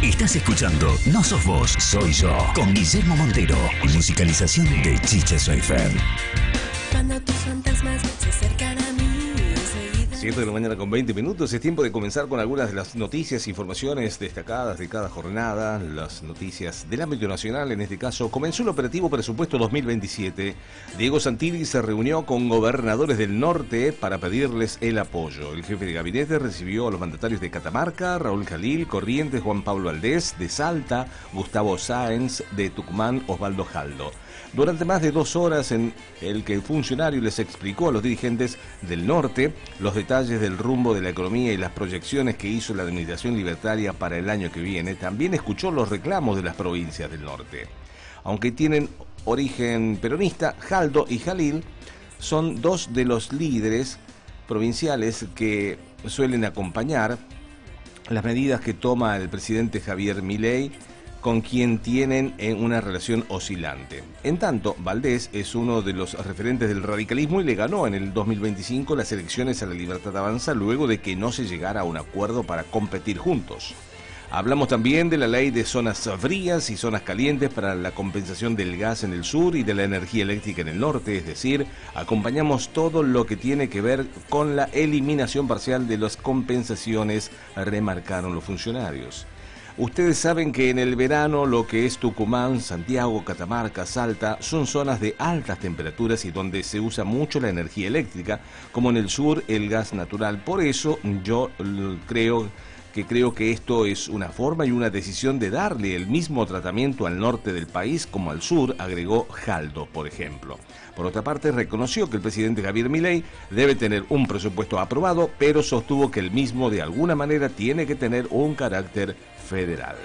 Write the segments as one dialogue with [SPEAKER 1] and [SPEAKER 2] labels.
[SPEAKER 1] Estás escuchando No Sos Vos, Soy Yo, con Guillermo Montero. Musicalización de Chicha Soy Fan.
[SPEAKER 2] Cuando tus fantasmas se acercan a mí, enseguida...
[SPEAKER 3] 7 de la mañana con 20 minutos. Es tiempo de comenzar con algunas de las noticias e informaciones destacadas de cada jornada. Las noticias del ámbito nacional, en este caso, comenzó el operativo Presupuesto 2027. Diego Santilli se reunió con gobernadores del norte para pedirles el apoyo. El jefe de gabinete recibió a los mandatarios de Catamarca, Raúl Jalil, Corrientes, Juan Pablo Valdés, de Salta, Gustavo Sáenz, de Tucumán, Osvaldo Jaldo. Durante más de 2 horas en el que el funcionario les explicó a los dirigentes del norte los detalles del rumbo de la economía y las proyecciones que hizo la administración libertaria para el año que viene, también escuchó los reclamos de las provincias del norte. Aunque tienen origen peronista, Jaldo y Jalil son dos de los líderes provinciales que suelen acompañar las medidas que toma el presidente Javier Milei, con quien tienen una relación oscilante. En tanto, Valdés es uno de los referentes del radicalismo y le ganó en el 2025 las elecciones a la Libertad Avanza luego de que no se llegara a un acuerdo para competir juntos. Hablamos también de la ley de zonas frías y zonas calientes para la compensación del gas en el sur y de la energía eléctrica en el norte, es decir, acompañamos todo lo que tiene que ver con la eliminación parcial de las compensaciones, remarcaron los funcionarios. Ustedes saben que en el verano lo que es Tucumán, Santiago, Catamarca, Salta son zonas de altas temperaturas y donde se usa mucho la energía eléctrica, como en el sur el gas natural. Por eso yo creo que esto es una forma y una decisión de darle el mismo tratamiento al norte del país como al sur, agregó Jaldo, por ejemplo. Por otra parte, reconoció que el presidente Javier Milei debe tener un presupuesto aprobado, pero sostuvo que el mismo de alguna manera tiene que tener un carácter federal.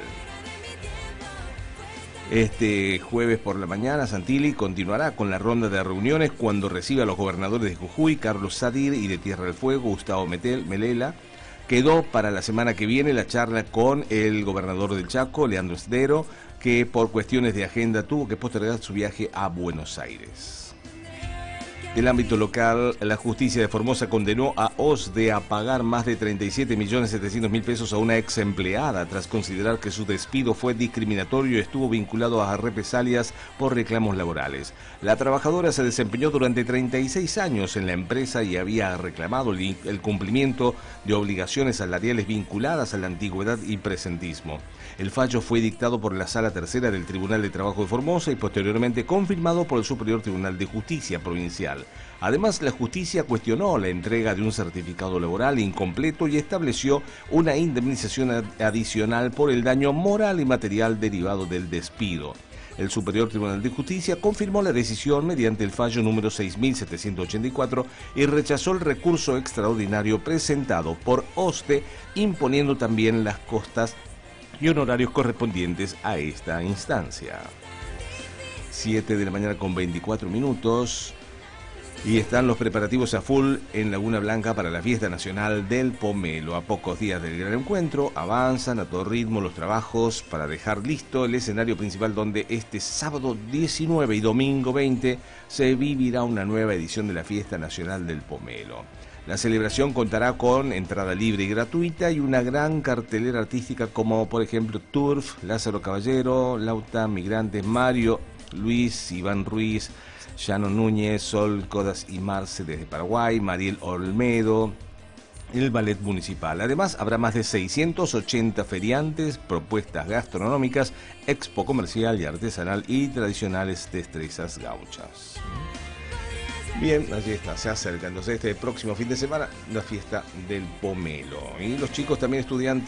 [SPEAKER 3] Este jueves por la mañana, Santilli continuará con la ronda de reuniones cuando reciba a los gobernadores de Jujuy, Carlos Sadir, y de Tierra del Fuego, Gustavo Melela. Quedó para la semana que viene la charla con el gobernador del Chaco, Leandro Esdero, que por cuestiones de agenda tuvo que postergar su viaje a Buenos Aires. Del ámbito local, la justicia de Formosa condenó a OSDE a pagar más de 37.700.000 pesos a una ex empleada tras considerar que su despido fue discriminatorio y estuvo vinculado a represalias por reclamos laborales. La trabajadora se desempeñó durante 36 años en la empresa y había reclamado el cumplimiento de obligaciones salariales vinculadas a la antigüedad y presentismo. El fallo fue dictado por la Sala Tercera del Tribunal de Trabajo de Formosa y posteriormente confirmado por el Superior Tribunal de Justicia Provincial. Además, la justicia cuestionó la entrega de un certificado laboral incompleto y estableció una indemnización adicional por el daño moral y material derivado del despido. El Superior Tribunal de Justicia confirmó la decisión mediante el fallo número 6.784 y rechazó el recurso extraordinario presentado por OSDE, imponiendo también las costas y honorarios correspondientes a esta instancia. 7 de la mañana con 24 minutos. Y están los preparativos a full en Laguna Blanca para la fiesta nacional del pomelo. A pocos días del gran encuentro, avanzan a todo ritmo los trabajos para dejar listo el escenario principal donde este sábado 19 y domingo 20 se vivirá una nueva edición de la fiesta nacional del pomelo. La celebración contará con entrada libre y gratuita y una gran cartelera artística como por ejemplo Turf, Lázaro Caballero, Lauta, Migrantes, Mario, Luis, Iván Ruiz, Llano Núñez, Sol, Codas y Marce desde Paraguay, Mariel Olmedo, el Ballet Municipal. Además, habrá más de 680 feriantes, propuestas gastronómicas, expo comercial y artesanal y tradicionales destrezas gauchas. Bien, allí está, se acerca entonces este próximo fin de semana la fiesta del pomelo. Y los chicos también estudiantes